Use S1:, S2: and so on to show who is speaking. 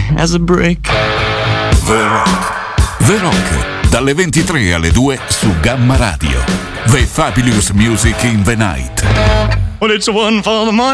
S1: as a brick.
S2: The Rock, dalle 23 alle 2 su Gamma Radio. The Fabulous Music in the Night.
S1: Well, it's one for the money.